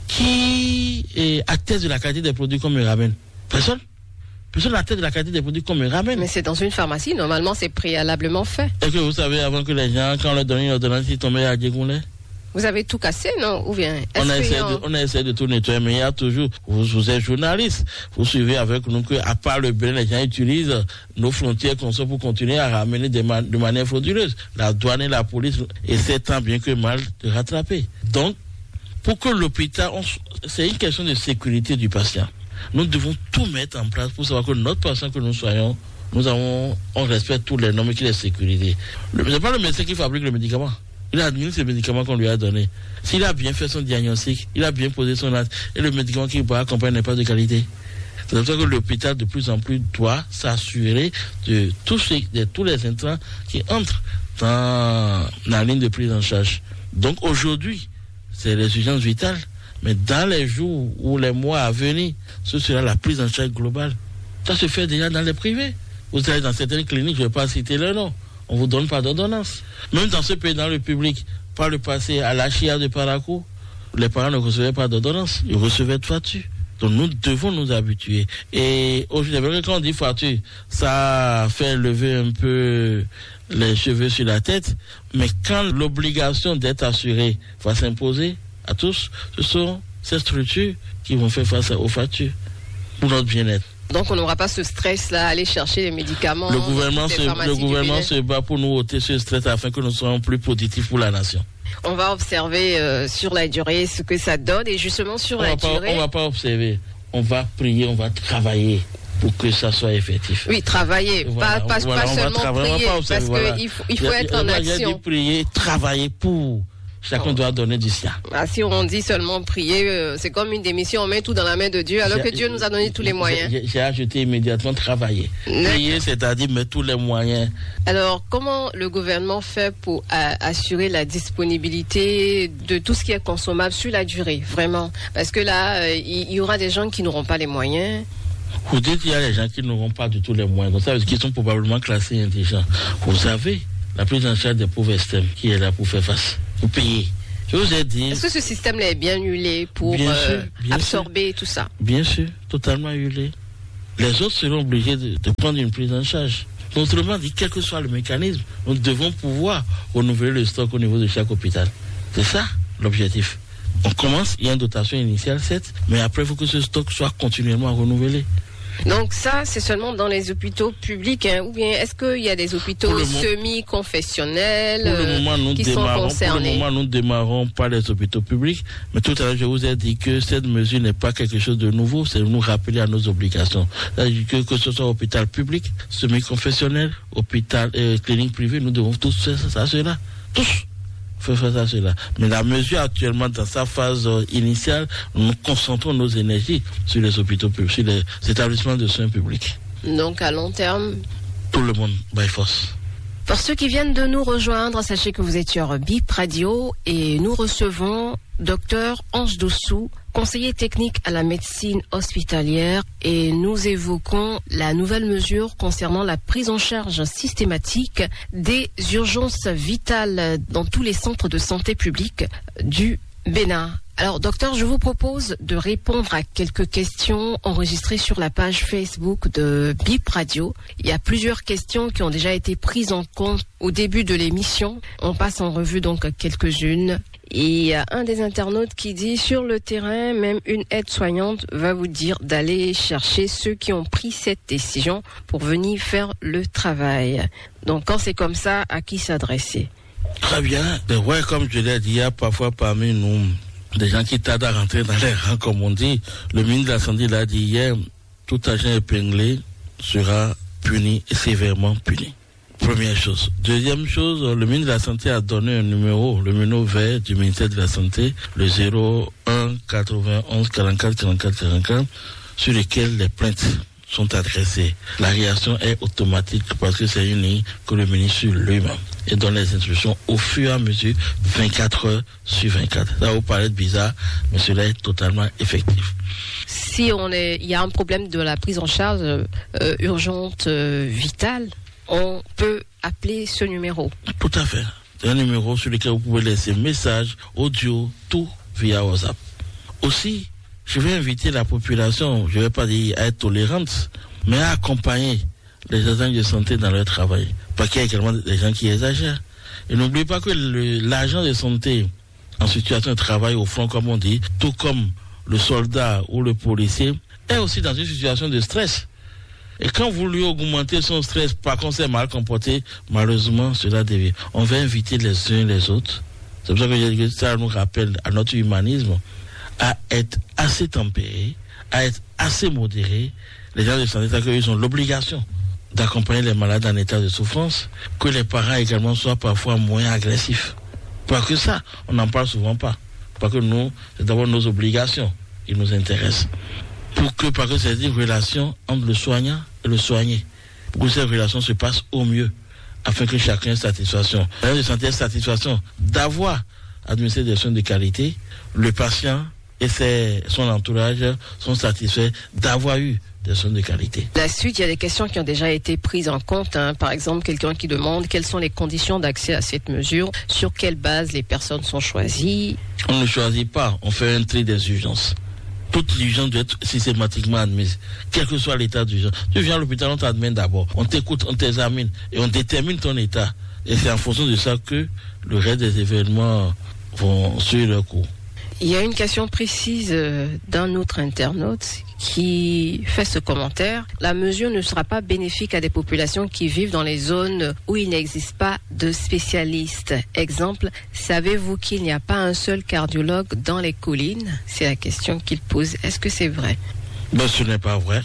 [SPEAKER 5] qui est atteste de la qualité des produits qu'on me ramène? Personne. Personne n'a tête de la qualité des produits qu'on me ramène.
[SPEAKER 4] Mais c'est dans une pharmacie, normalement c'est préalablement fait.
[SPEAKER 5] Est-ce que vous savez, avant que les gens, quand on leur donnait une ordonnance, ils tombaient à Djegoulé?
[SPEAKER 4] Vous avez tout cassé, non? Ou bien
[SPEAKER 5] on a, essayé de, on a essayé de tout nettoyer, mais il y a toujours, vous, vous êtes journaliste, vous suivez avec nous que, à part le Bénin, les gens utilisent nos frontières comme ça pour continuer à ramener des man, de manière frauduleuse. La douane et la police essaient tant bien que mal de rattraper. Donc, pour que l'hôpital, on, c'est une question de sécurité du patient. Nous devons tout mettre en place pour savoir que notre patient que nous soyons, nous avons, on respecte tous les normes qui les sécurisent. Ce n'est pas le médecin qui fabrique le médicament. Il administre ces médicaments qu'on lui a donnés. S'il a bien fait son diagnostic, il a bien posé son acte, et le médicament qu'il va accompagner n'est pas de qualité. C'est pour ça que l'hôpital, de plus en plus, doit s'assurer de tous, ces, de tous les intrants qui entrent dans la ligne de prise en charge. Donc aujourd'hui, c'est les urgences vitales. Mais dans les jours ou les mois à venir, ce sera la prise en charge globale. Ça se fait déjà dans les privés. Vous allez dans certaines cliniques, je ne vais pas citer leur nom. On ne vous donne pas d'ordonnance. Même dans ce pays, dans le public, par le passé, à la Chia de Parakou, les parents ne recevaient pas d'ordonnance. Ils recevaient de facture. Donc nous devons nous habituer. Et aujourd'hui, quand on dit facture, ça fait lever un peu les cheveux sur la tête. Mais quand l'obligation d'être assuré va s'imposer à tous, ce sont ces structures qui vont faire face aux factures pour notre bien-être.
[SPEAKER 4] Donc on n'aura pas ce stress-là, aller chercher les médicaments.
[SPEAKER 5] Le gouvernement, se, le gouvernement se bat pour nous ôter ce stress afin que nous soyons plus positifs pour la nation.
[SPEAKER 4] On va observer euh, sur la durée ce que ça donne et justement sur
[SPEAKER 5] on
[SPEAKER 4] la
[SPEAKER 5] va
[SPEAKER 4] durée...
[SPEAKER 5] Pas, on ne va pas observer, on va prier, on va travailler. pour que ça soit effectif.
[SPEAKER 4] Oui, travailler,
[SPEAKER 5] voilà,
[SPEAKER 4] pas, pas,
[SPEAKER 5] voilà,
[SPEAKER 4] pas seulement
[SPEAKER 5] travailler,
[SPEAKER 4] prier,
[SPEAKER 5] pas
[SPEAKER 4] parce qu'il
[SPEAKER 5] voilà.
[SPEAKER 4] faut, il faut être en action.
[SPEAKER 5] Il y a dit prier, travailler pour. Chacun doit donner du sien.
[SPEAKER 4] Ah, si on dit seulement prier, euh, c'est comme une démission, on met tout dans la main de Dieu, alors que Dieu nous a donné tous les moyens.
[SPEAKER 5] J'ai, j'ai ajouté immédiatement travailler. Prier, c'est-à-dire mettre tous les moyens. Alors,
[SPEAKER 4] comment le gouvernement fait pour euh, assurer la disponibilité de tout ce qui est consommable sur la durée, vraiment? Parce que là, euh, il y, y aura des gens qui n'auront pas les moyens.
[SPEAKER 5] Vous dites qu'il y a des gens qui n'auront pas du tout les moyens, donc ça veut dire qu'ils sont probablement classés indigents. Vous savez, la prise en charge des pauvres extrêmes, qui est là pour faire face? Pour payer. Je vous ai dit.
[SPEAKER 4] Est-ce que ce système-là est bien huilé pour bien euh, sûr, bien absorber sûr. Tout ça?
[SPEAKER 5] Bien sûr, totalement huilé. Les autres seront obligés de, de prendre une prise en charge. Donc, autrement dit, quel que soit le mécanisme, nous devons pouvoir renouveler le stock au niveau de chaque hôpital. C'est ça l'objectif. On commence, il y a une dotation initiale, certes, mais après, il faut que ce stock soit continuellement renouvelé.
[SPEAKER 4] Donc ça, c'est seulement dans les hôpitaux publics, hein, ou bien est-ce qu'il y a des hôpitaux semi-confessionnels euh, qui sont concernés?
[SPEAKER 5] Pour le moment, nous ne démarrons pas les hôpitaux publics, mais tout à l'heure, je vous ai dit que cette mesure n'est pas quelque chose de nouveau, c'est nous rappeler à nos obligations. C'est-à-dire que, que ce soit hôpital public, semi-confessionnel, hôpital, euh, clinique privée, nous devons tous faire ça, cela. Tous faut faire ça, cela. Mais la mesure actuellement, dans sa phase euh, initiale, nous concentrons nos énergies sur les hôpitaux publics, sur les établissements de soins publics.
[SPEAKER 4] Donc, à long terme,
[SPEAKER 5] tout le monde, by force.
[SPEAKER 4] Pour ceux qui viennent de nous rejoindre, sachez que vous êtes sur B I P Radio et nous recevons Docteur Ange Dossou, conseiller technique à la médecine hospitalière, et nous évoquons la nouvelle mesure concernant la prise en charge systématique des urgences vitales dans tous les centres de santé publics du Bénin. Alors, docteur, je vous propose de répondre à quelques questions enregistrées sur la page Facebook de B I P Radio. Il y a plusieurs questions qui ont déjà été prises en compte au début de l'émission. On passe en revue donc quelques-unes. Et il y a un des internautes qui dit, sur le terrain, même une aide-soignante va vous dire d'aller chercher ceux qui ont pris cette décision pour venir faire le travail. Donc, quand c'est comme ça, à qui s'adresser?
[SPEAKER 5] Très bien. Ouais, comme je l'ai dit, il y a parfois parmi nous des gens qui tardent à rentrer dans les rangs, comme on dit. Le ministre de la Santé l'a dit hier, tout agent épinglé sera puni, sévèrement puni. Première chose. Deuxième chose, le ministre de la Santé a donné un numéro, le numéro vert du ministère de la Santé, le zéro un quatre-vingt-onze quarante-quatre quarante-quatre quarante-quatre, sur lequel les plaintes sont adressées. La réaction est automatique parce que c'est une ligne que le ministre lui-même et donne les instructions au fur et à mesure, vingt-quatre heures sur vingt-quatre. Ça vous paraît bizarre, mais cela est totalement effectif.
[SPEAKER 4] Si on est, il y a un problème de la prise en charge euh, urgente euh, vitale, on peut appeler ce numéro.
[SPEAKER 5] Tout à fait. C'est un numéro sur lequel vous pouvez laisser messages, audio, tout via WhatsApp. Aussi, je vais inviter la population, je ne vais pas dire à être tolérante, mais à accompagner les agents de santé dans leur travail. Parce qu'il y a également des gens qui exagèrent. Et n'oubliez pas que le, l'agent de santé en situation de travail au front, comme on dit, tout comme le soldat ou le policier, est aussi dans une situation de stress. Et quand vous lui augmentez son stress, par contre c'est mal comporté, malheureusement cela devient. On va inviter les uns les autres. C'est pour ça que ça nous rappelle à notre humanisme, à être assez tempérés, à être assez modérés. Les gens de santé, c'est qu'ils ont l'obligation d'accompagner les malades en état de souffrance, que les parents également soient parfois moins agressifs. Pas que ça, on n'en parle souvent pas. Parce que nous, c'est d'abord nos obligations qui nous intéressent. Pour que, parce que c'est une relation entre le soignant et le soigné. Pour que cette relation se passe au mieux, afin que chacun ait satisfaction. La de santé est satisfaction d'avoir administré des soins de qualité, le patient et ses, son entourage sont satisfaits d'avoir eu des soins de qualité.
[SPEAKER 4] La suite, il y a des questions qui ont déjà été prises en compte. Hein. Par exemple, quelqu'un qui demande quelles sont les conditions d'accès à cette mesure, sur quelle base les personnes sont choisies.
[SPEAKER 5] On ne choisit pas, on fait un tri des urgences. Toute l'urgence doit être systématiquement admise, quel que soit l'état d'urgence. Tu viens à l'hôpital, on t'admène d'abord, on t'écoute, on t'examine et on détermine ton état. Et c'est en fonction de ça que le reste des événements vont suivre leur cours.
[SPEAKER 4] Il y a une question précise d'un autre internaute qui fait ce commentaire. La mesure ne sera pas bénéfique à des populations qui vivent dans les zones où il n'existe pas de spécialistes. Exemple, savez-vous qu'il n'y a pas un seul cardiologue dans les collines? C'est la question qu'il pose. Est-ce que c'est vrai?
[SPEAKER 5] Ben, ce n'est pas vrai.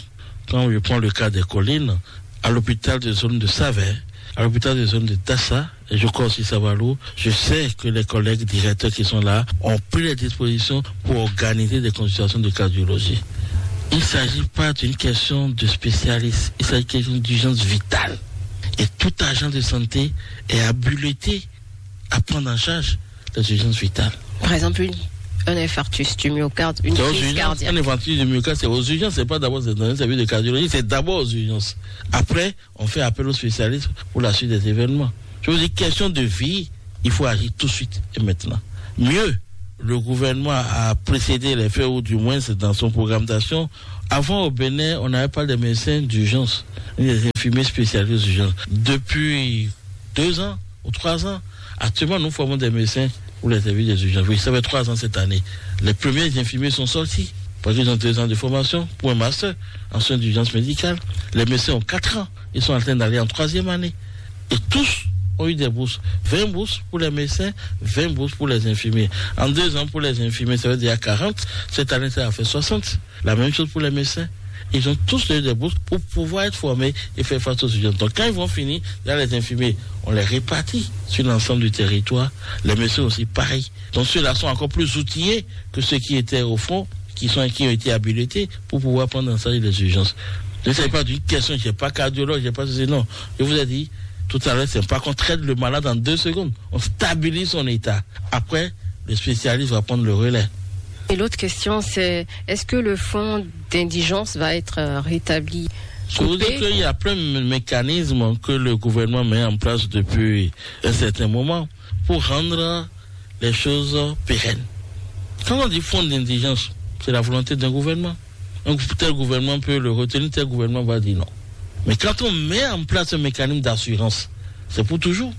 [SPEAKER 5] Quand je prends le cas des collines, à l'hôpital de zone de Savert, à l'hôpital de zone de Dassa, et je crois aussi Savalou, je sais que les collègues directeurs qui sont là ont pris les dispositions pour organiser des consultations de cardiologie. Il ne s'agit pas d'une question de spécialiste, il s'agit d'une question d'urgence vitale. Et tout agent de santé est habilité à prendre en charge les urgences vitales.
[SPEAKER 4] Par exemple, une, un infarctus du myocarde, une crise cardiaque.
[SPEAKER 5] Un infarctus du myocarde, c'est aux urgences, c'est pas d'abord dans un service de cardiologie, c'est d'abord aux urgences. Après, on fait appel aux spécialistes pour la suite des événements. Je vous dis, question de vie, il faut agir tout de suite et maintenant. Mieux, le gouvernement a précédé les faits, ou du moins c'est dans son programme d'action. Avant, au Bénin, on n'avait pas de médecins d'urgence, ni des infirmiers spécialisés d'urgence. Depuis deux ans ou trois ans, actuellement, nous formons des médecins pour les services des urgences. Oui, ça fait trois ans cette année. Les premiers infirmiers sont sortis, parce qu'ils ont deux ans de formation pour un master en soins d'urgence médicale. Les médecins ont quatre ans, ils sont en train d'aller en troisième année. Et tous ont eu des bourses. vingt bourses pour les médecins, vingt bourses pour les infirmiers. En deux ans pour les infirmiers, ça veut dire quarante. Cette année, ça a fait soixante. La même chose pour les médecins. Ils ont tous eu des bourses pour pouvoir être formés et faire face aux urgences. Donc quand ils vont finir, là, les infirmiers, on les répartit sur l'ensemble du territoire. Les médecins aussi, pareil. Donc ceux-là sont encore plus outillés que ceux qui étaient au front, qui, sont, qui ont été habilités pour pouvoir prendre en charge les urgences. Je ne sais pas d'une question, je n'ai pas cardiologue, je n'ai pas ceci, non. Je vous ai dit, tout à l'heure, c'est pas qu'on traite le malade en deux secondes. On stabilise son état. Après, le spécialiste va prendre le relais.
[SPEAKER 4] Et l'autre question, c'est est-ce que le fonds d'indigence va être rétabli?
[SPEAKER 5] Je vous dis qu'il y a plein de mécanismes que le gouvernement met en place depuis un certain moment pour rendre les choses pérennes. Quand on dit fonds d'indigence, c'est la volonté d'un gouvernement. Un tel gouvernement peut le retenir, tel gouvernement va dire non. Mais quand on met en place un mécanisme d'assurance, c'est pour toujours.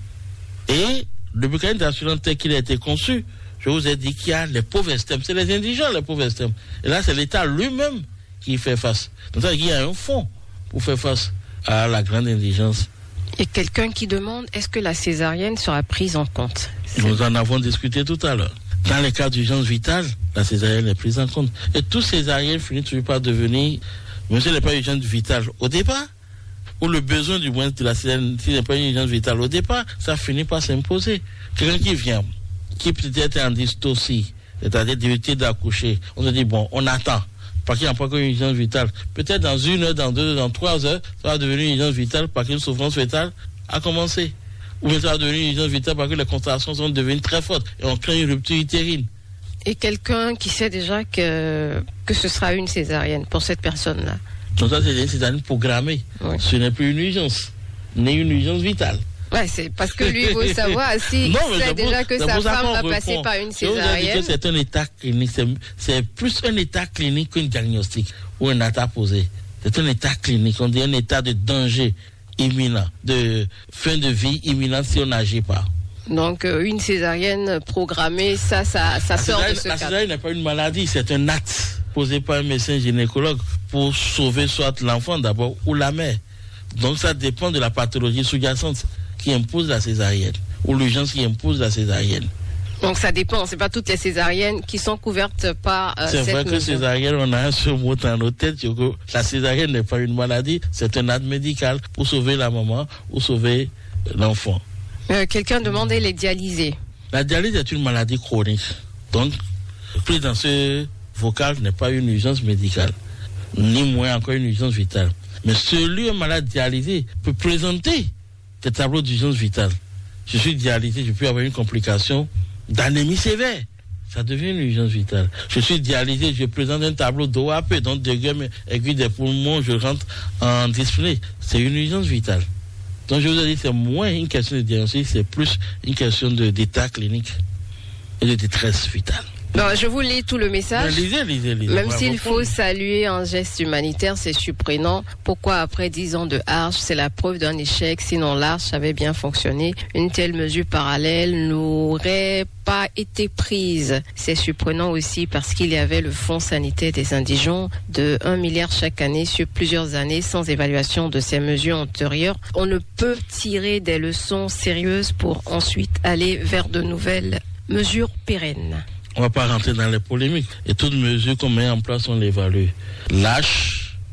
[SPEAKER 5] Et le mécanisme d'assurance tel qu'il a été conçu, je vous ai dit qu'il y a les pauvres extrêmes. C'est les indigents, les pauvres extrêmes. Et là, c'est l'État lui-même qui fait face. Donc, il y a un fonds pour faire face à la grande indigence.
[SPEAKER 4] Et quelqu'un qui demande, est-ce que la césarienne sera prise en compte?
[SPEAKER 5] Nous en avons discuté tout à l'heure. Dans les cas d'urgence vitale, la césarienne est prise en compte. Et tout césarienne finit toujours par devenir, même si ce n'est pas une urgence vitale au départ, ou le besoin du moins de la césarienne, si ce n'est pas une urgence vitale au départ, ça finit par s'imposer. Quelqu'un qui vient, qui peut-être est en dystocie, c'est-à-dire difficulté d'accoucher, on se dit, bon, on attend, parce qu'il n'y a pas qu'une urgence vitale. Peut-être dans une heure, dans deux heures, dans trois heures, ça va devenir une urgence vitale parce qu'une souffrance fétale a commencé. Ou bien ça va devenir une urgence vitale parce que les contractions sont devenues très fortes et on crée une rupture utérine.
[SPEAKER 4] Et quelqu'un qui sait déjà que, que ce sera une césarienne pour cette personne-là.
[SPEAKER 5] Donc ça, c'est une césarienne programmée. Oui. Ce n'est plus une urgence, ni une urgence vitale.
[SPEAKER 4] Ouais, c'est parce que lui, il veut savoir si non, il sait déjà que sa femme va passer par une césarienne.
[SPEAKER 5] C'est un état clinique, c'est, c'est plus un état clinique qu'un diagnostic ou un état posé. C'est un état clinique, on dit un état de danger imminent, de fin de vie imminente si on n'agit pas.
[SPEAKER 4] Donc euh, une césarienne programmée, ça, ça, ça sort de ce cadre.
[SPEAKER 5] La césarienne n'est pas une maladie, c'est un acte posé par un médecin gynécologue pour sauver soit l'enfant d'abord ou la mère. Donc ça dépend de la pathologie sous-jacente qui impose la césarienne ou l'urgence qui impose la césarienne.
[SPEAKER 4] Donc ça dépend, c'est pas toutes les césariennes qui sont couvertes par euh,
[SPEAKER 5] c'est
[SPEAKER 4] cette
[SPEAKER 5] vrai que
[SPEAKER 4] mesure.
[SPEAKER 5] Césarienne, on a un seul mot dans nos têtes, que la césarienne n'est pas une maladie, c'est un acte médical pour sauver la maman ou sauver l'enfant.
[SPEAKER 4] Euh, quelqu'un demandait les dialysés.
[SPEAKER 5] La dialyse est une maladie chronique. Donc, pris dans ce vocal n'est pas une urgence médicale, ni moins encore une urgence vitale. Mais celui, un malade dialysé, peut présenter des tableaux d'urgence vitale. Je suis dialysé, je peux avoir une complication d'anémie sévère. Ça devient une urgence vitale. Je suis dialysé, je présente un tableau d'O A P, donc de aiguë des poumons, je rentre en dyspnée. C'est une urgence vitale. Donc je vous ai dit, c'est moins une question de diagnostic, c'est plus une question de, d'état clinique et de détresse vitale.
[SPEAKER 4] Non, je vous lis tout le message.
[SPEAKER 5] Ben, lisez, lisez, lisez.
[SPEAKER 4] Même s'il faut saluer un geste humanitaire, c'est surprenant. Pourquoi après dix ans de Arche, c'est la preuve d'un échec, sinon l'Arche avait bien fonctionné. Une telle mesure parallèle n'aurait pas été prise. C'est surprenant aussi parce qu'il y avait le fonds sanitaire des indigents de un milliard chaque année sur plusieurs années sans évaluation de ces mesures antérieures. On ne peut tirer des leçons sérieuses pour ensuite aller vers de nouvelles mesures pérennes.
[SPEAKER 5] On ne va pas rentrer dans les polémiques. Et toute mesure qu'on met en place, on l'évalue. L'H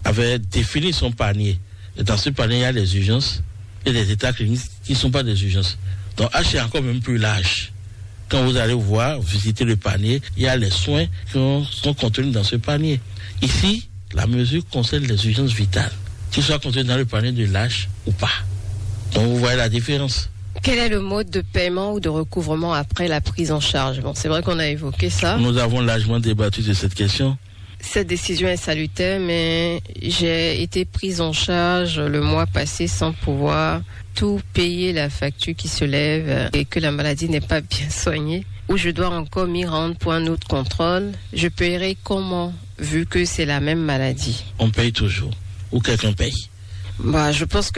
[SPEAKER 5] avait défini son panier. Et dans ce panier, il y a les urgences et les états cliniques qui ne sont pas des urgences. Donc H est encore même plus large. Quand vous allez voir, visiter le panier, il y a les soins qui sont contenus dans ce panier. Ici, la mesure concerne les urgences vitales, qu'ils soient contenus dans le panier de l'H ou pas. Donc vous voyez la différence.
[SPEAKER 4] Quel est le mode de paiement ou de recouvrement après la prise en charge? Bon, c'est vrai qu'on a évoqué ça.
[SPEAKER 5] Nous avons largement débattu de cette question.
[SPEAKER 4] Cette décision est salutaire, mais j'ai été prise en charge le mois passé sans pouvoir tout payer la facture qui se lève et que la maladie n'est pas bien soignée, ou je dois encore m'y rendre pour un autre contrôle. Je paierai comment, vu que c'est la même maladie?
[SPEAKER 5] On paye toujours, ou quelqu'un paye.
[SPEAKER 4] Bah, je pense que